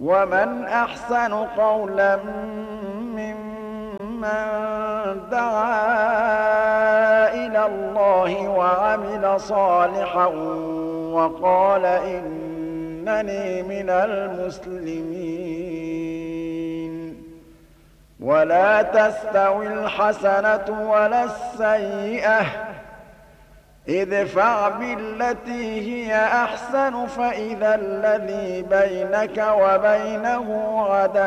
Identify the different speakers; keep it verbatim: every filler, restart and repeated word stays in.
Speaker 1: وَمَنْ أَحْسَنُ قَوْلًا مِّمَّن دَعَا إِلَى اللَّهِ وَعَمِلَ صَالِحًا وَقَالَ إِنَّنِي مِنَ الْمُسْلِمِينَ وَلَا تَسْتَوِي الْحَسَنَةُ وَلَا السَّيِّئَةُ ۚ ادْفَعْ بِالَّتِي هِيَ أَحْسَنُ فَإِذَا الَّذِي بَيْنَكَ وَبَيْنَهُ عَدَاوَةٌ